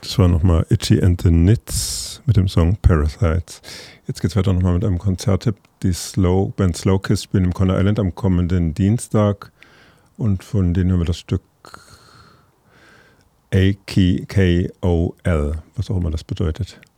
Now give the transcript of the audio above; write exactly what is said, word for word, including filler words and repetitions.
Das war nochmal Itchy and the Knits mit dem Song Parasites. Jetzt geht's weiter nochmal mit einem Konzerttipp. Die Slow, Band Slow Kiss spielen im Conner Island am kommenden Dienstag und von denen hören wir das Stück A K K O L, was auch immer das bedeutet.